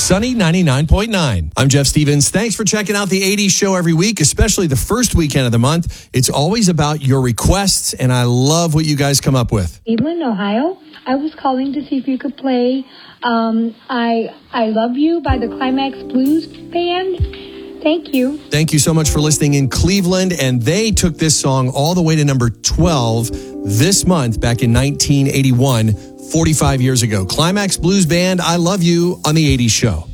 Sunny 99.9. I'm Jeff Stevens. Thanks for checking out the 80s show every week, especially the first weekend of the month. It's always about your requests, and I love what you guys come up with. Cleveland, Ohio. I was calling to see if you could play I Love You by the Climax Blues Band. Thank you. Thank you so much for listening in Cleveland. And they took this song all the way to number 12 this month back in 1981, 45 years ago. Climax Blues Band, I Love You on the 80s show.